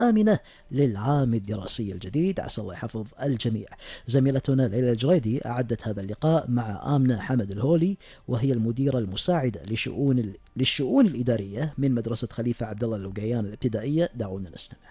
آمنة للعام الدراسي الجديد. عسى الله يحفظ الجميع. زميلتنا ليلى الجريدي أعدت هذا اللقاء مع آمنة حمد الهولي، وهي المديرة المساعدة للشؤون الإدارية من مدرسة خليفة عبد الله الوقيان الابتدائية. دعونا نستمع.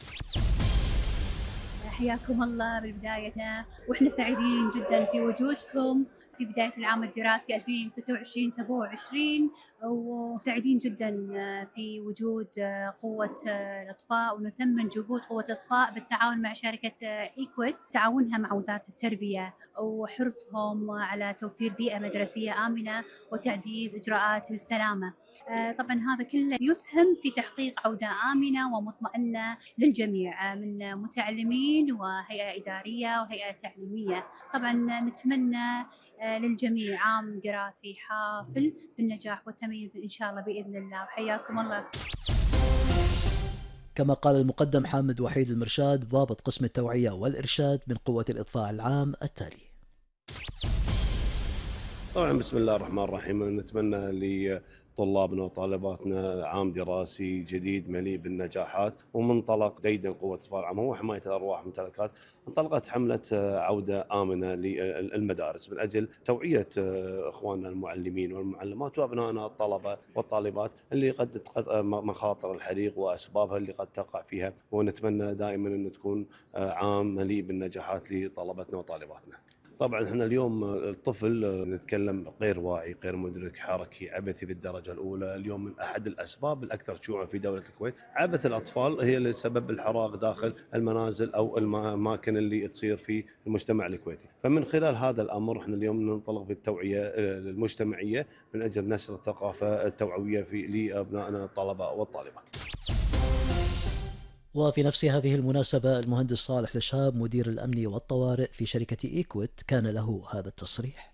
حياكم الله بالبداية، وإحنا سعيدين جدا في وجودكم في بداية العام الدراسي 2026-27، وسعيدين جدا في وجود قوة الإطفاء، ونثمن جهود قوة الإطفاء بالتعاون مع شركة إيكويت، تعاونها مع وزارة التربية وحرصهم على توفير بيئة مدرسية آمنة وتعزيز إجراءات السلامة. طبعا هذا كله يسهم في تحقيق عودة آمنة ومطمئنة للجميع من متعلمين وهيئة إدارية وهيئة تعليمية. طبعا نتمنى للجميع عام دراسي حافل بالنجاح والتميز إن شاء الله بإذن الله، وحياكم الله. كما قال المقدم حامد وحيد المرشاد ضابط قسم التوعية والإرشاد من قوة الإطفاء العام التالي. طبعا بسم الله الرحمن الرحيم، نتمنى لطلابنا وطالباتنا عام دراسي جديد مليء بالنجاحات. ومنطلق ديدن قوة الإطفاء العام هو حماية الأرواح والممتلكات، انطلقت حملة عودة آمنة للمدارس من أجل توعية إخواننا المعلمين والمعلمات وأبنائنا الطلبة والطالبات اللي قد مخاطر الحريق وأسبابها اللي قد تقع فيها. ونتمنى دائما أن تكون عام مليء بالنجاحات لطلبتنا وطالباتنا. طبعا احنا اليوم الطفل نتكلم غير واعي، غير مدرك، حركي، عبثي بالدرجه الاولى. اليوم من احد الاسباب الاكثر شيوعا في دوله الكويت عبث الاطفال هي لسبب الحراق داخل المنازل او الاماكن اللي تصير في المجتمع الكويتي. فمن خلال هذا الامر احنا اليوم ننطلق بالتوعيه المجتمعيه من اجل نشر الثقافه التوعويه لابنائنا الطلبه والطالبات. وفي نفس هذه المناسبة المهندس صالح الشهاب مدير الأمن والطوارئ في شركة إيكويت كان له هذا التصريح.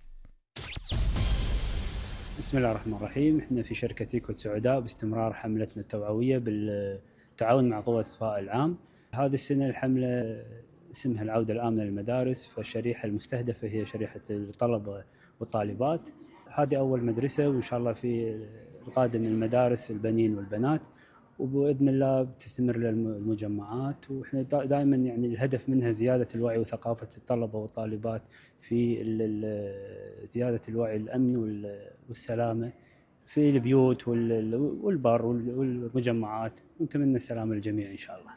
بسم الله الرحمن الرحيم. احنا في شركة إيكويت سعداء باستمرار حملتنا التوعوية بالتعاون مع قوة الإطفاء العام. هذه السنة الحملة اسمها العودة الآمنة للمدارس، فالشريحة المستهدفة هي شريحة الطلبة والطالبات. هذه أول مدرسة، وإن شاء الله في القادم المدارس البنين والبنات، وبإذن الله بتستمر للمجمعات. وإحنا دائما يعني الهدف منها زيادة الوعي وثقافة الطلبة والطالبات في زيادة الوعي الأمن والسلامة في البيوت والبر والمجمعات، ونتمنى السلامة للجميع إن شاء الله.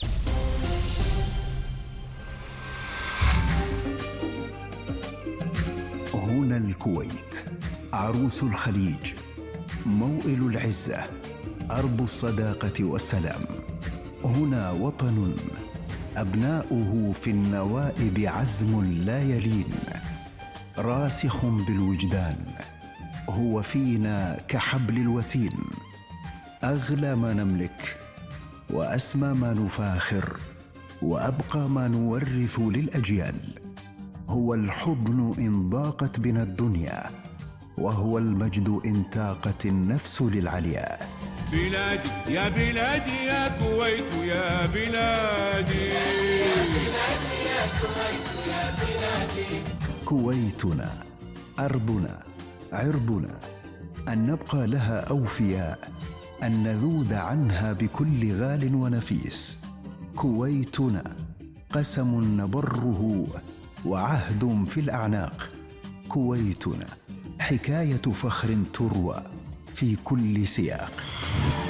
هنا الكويت، عروس الخليج، موئل العزة، أرض الصداقة والسلام. هنا وطن أبناؤه في النوائب عزم لا يلين، راسخ بالوجدان، هو فينا كحبل الوتين، أغلى ما نملك وأسمى ما نفاخر وأبقى ما نورث للأجيال. هو الحضن إن ضاقت بنا الدنيا، وهو المجد إن تاقت النفس للعلياء. بلادي يا بلادي يا كويت يا بلادي، يا بلادي يا كويت يا بلادي. كويتنا أرضنا عرضنا، أن نبقى لها أوفياء، أن نذود عنها بكل غال ونفيس. كويتنا قسم نبره وعهد في الأعناق. كويتنا حكاية فخر تروى في كل سياق.